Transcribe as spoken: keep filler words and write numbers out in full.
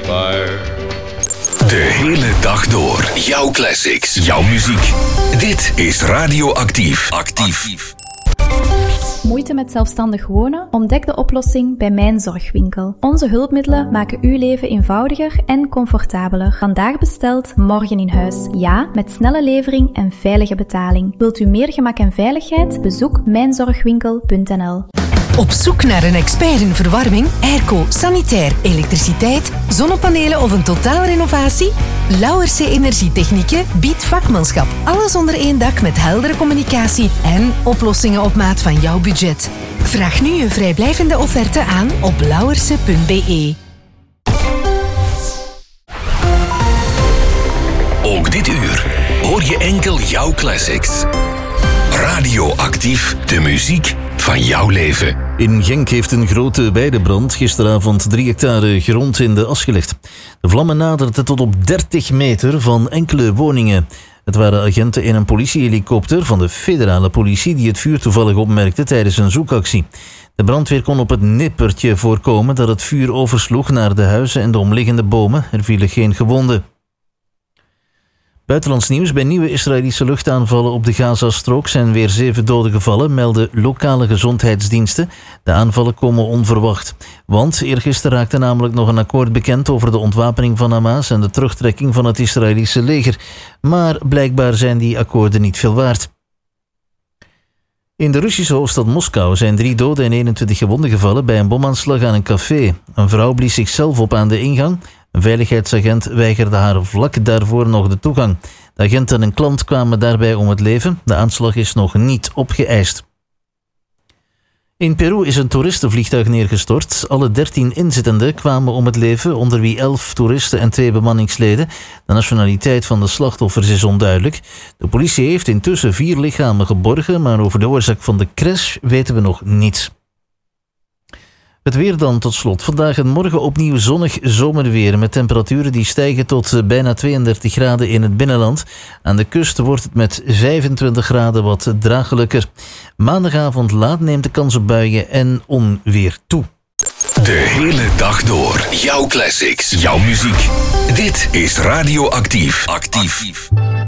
fire. De hele dag door. Jouw classics. Jouw muziek. Dit is Radioactief. Actief. Moeite met zelfstandig wonen? Ontdek de oplossing bij Mijn Zorgwinkel. Onze hulpmiddelen maken uw leven eenvoudiger en comfortabeler. Vandaag besteld, morgen in huis. Ja, met snelle levering en veilige betaling. Wilt u meer gemak en veiligheid? Bezoek mijn zorgwinkel punt n l. Op zoek naar een expert in verwarming, airco, sanitair, elektriciteit, zonnepanelen of een totaalrenovatie? Lauwerse Energietechnieken biedt vakmanschap. Alles onder één dak met heldere communicatie en oplossingen op maat van jouw budget. Vraag nu een vrijblijvende offerte aan op lauwerse punt b e. Ook dit uur hoor je enkel jouw classics. Radioactief, de muziek van jouw leven. In Genk heeft een grote weidebrand gisteravond drie hectare grond in de as gelegd. De vlammen naderden tot op dertig meter van enkele woningen. Het waren agenten in een politiehelikopter van de federale politie die het vuur toevallig opmerkten tijdens een zoekactie. De brandweer kon op het nippertje voorkomen dat het vuur oversloeg naar de huizen en de omliggende bomen. Er vielen geen gewonden. Buitenlands nieuws. Bij nieuwe Israëlische luchtaanvallen op de Gazastrook zijn weer zeven doden gevallen, melden lokale gezondheidsdiensten. De aanvallen komen onverwacht. Want eergisteren raakte namelijk nog een akkoord bekend over de ontwapening van Hamas en de terugtrekking van het Israëlische leger. Maar blijkbaar zijn die akkoorden niet veel waard. In de Russische hoofdstad Moskou zijn drie doden en eenentwintig gewonden gevallen bij een bomaanslag aan een café. Een vrouw blies zichzelf op aan de ingang. Een veiligheidsagent weigerde haar vlak daarvoor nog de toegang. De agent en een klant kwamen daarbij om het leven. De aanslag is nog niet opgeëist. In Peru is een toeristenvliegtuig neergestort. Alle dertien inzittenden kwamen om het leven, onder wie elf toeristen en twee bemanningsleden. De nationaliteit van de slachtoffers is onduidelijk. De politie heeft intussen vier lichamen geborgen, maar over de oorzaak van de crash weten we nog niets. Het weer dan tot slot. Vandaag en morgen opnieuw zonnig zomerweer met temperaturen die stijgen tot bijna tweeëndertig graden in het binnenland. Aan de kust wordt het met vijfentwintig graden wat draaglijker. Maandagavond laat neemt de kans op buien en onweer toe. De hele dag door. Jouw classics. Jouw muziek. Dit is Radioactief. Actief.